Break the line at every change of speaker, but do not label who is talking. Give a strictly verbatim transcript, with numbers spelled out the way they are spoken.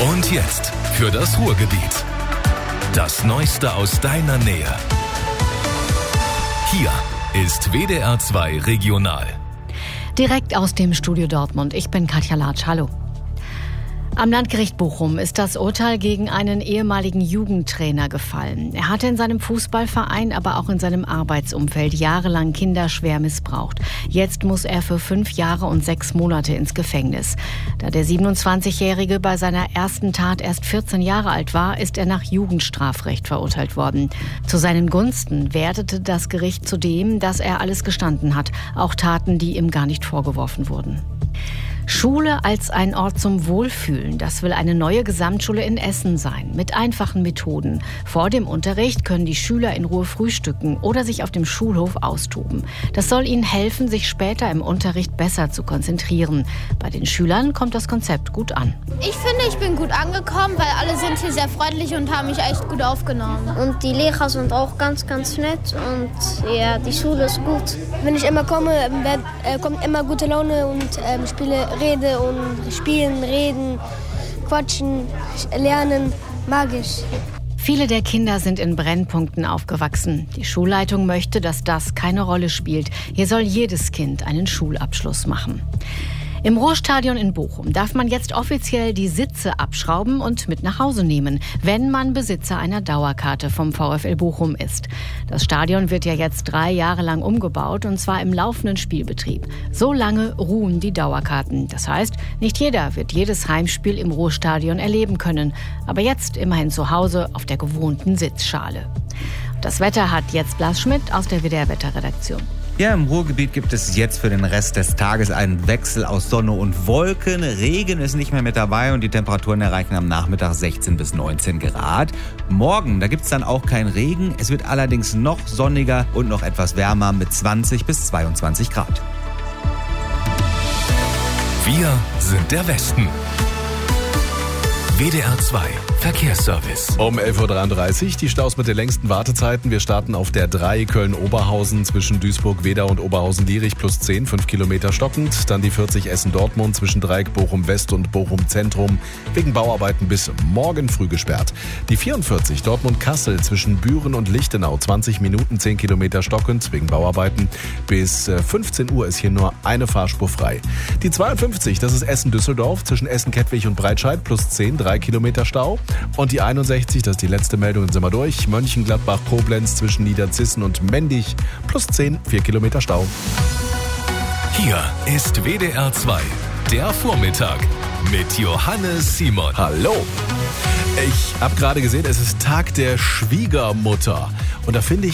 Und jetzt für das Ruhrgebiet. Das Neueste aus deiner Nähe. Hier ist W D R zwei Regional.
Direkt aus dem Studio Dortmund. Ich bin Katja Latsch. Hallo. Am Landgericht Bochum ist das Urteil gegen einen ehemaligen Jugendtrainer gefallen. Er hatte in seinem Fußballverein, aber auch in seinem Arbeitsumfeld jahrelang Kinder schwer missbraucht. Jetzt muss er für fünf Jahre und sechs Monate ins Gefängnis. Da der siebenundzwanzigjährige bei seiner ersten Tat erst vierzehn Jahre alt war, ist er nach Jugendstrafrecht verurteilt worden. Zu seinen Gunsten wertete das Gericht zudem, dass er alles gestanden hat, auch Taten, die ihm gar nicht vorgeworfen wurden. Schule als ein Ort zum Wohlfühlen, das will eine neue Gesamtschule in Essen sein, mit einfachen Methoden. Vor dem Unterricht können die Schüler in Ruhe frühstücken oder sich auf dem Schulhof austoben. Das soll ihnen helfen, sich später im Unterricht besser zu konzentrieren. Bei den Schülern kommt das Konzept gut an.
Ich finde, ich bin gut angekommen, weil alle sind hier sehr freundlich und haben mich echt gut aufgenommen.
Und die Lehrer sind auch ganz, ganz nett und ja, die Schule ist gut.
Wenn ich immer komme, äh, kommt immer gute Laune und äh, spiele Rede und spielen, reden, quatschen, lernen, mag ich.
Viele der Kinder sind in Brennpunkten aufgewachsen. Die Schulleitung möchte, dass das keine Rolle spielt. Hier soll jedes Kind einen Schulabschluss machen. Im Ruhrstadion in Bochum darf man jetzt offiziell die Sitze abschrauben und mit nach Hause nehmen, wenn man Besitzer einer Dauerkarte vom VfL Bochum ist. Das Stadion wird ja jetzt drei Jahre lang umgebaut, und zwar im laufenden Spielbetrieb. So lange ruhen die Dauerkarten. Das heißt, nicht jeder wird jedes Heimspiel im Ruhrstadion erleben können. Aber jetzt immerhin zu Hause auf der gewohnten Sitzschale. Das Wetter hat jetzt Blas Schmidt aus der W D R-Wetterredaktion.
Ja, im Ruhrgebiet gibt es jetzt für den Rest des Tages einen Wechsel aus Sonne und Wolken. Regen ist nicht mehr mit dabei und die Temperaturen erreichen am Nachmittag sechzehn bis neunzehn Grad. Morgen, da gibt es dann auch keinen Regen. Es wird allerdings noch sonniger und noch etwas wärmer mit zwanzig bis zweiundzwanzig Grad.
Wir sind der Westen. W D R zwei Verkehrsservice.
Um elf Uhr dreiunddreißig, die Staus mit den längsten Wartezeiten. Wir starten auf der drei Köln-Oberhausen zwischen Duisburg-Wedau und Oberhausen-Lierich plus zehn, fünf Kilometer stockend. Dann die vierzig Essen-Dortmund zwischen Dreieck Bochum-West und Bochum-Zentrum wegen Bauarbeiten bis morgen früh gesperrt. Die vierundvierzig Dortmund-Kassel zwischen Büren und Lichtenau, zwanzig Minuten, zehn Kilometer stockend wegen Bauarbeiten. Bis fünfzehn Uhr ist hier nur eine Fahrspur frei. Die zweiundfünfzig, das ist Essen-Düsseldorf zwischen Essen-Kettwig und Breitscheid plus zehn, drei Kilometer Stau. Und die einundsechzig, das ist die letzte Meldung, dann sind wir durch. Mönchengladbach-Koblenz zwischen Niederzissen und Mendig plus zehn, vier Kilometer Stau.
Hier ist W D R zwei, der Vormittag mit Johannes Simon.
Hallo. Ich habe gerade gesehen, es ist Tag der Schwiegermutter. Und da finde ich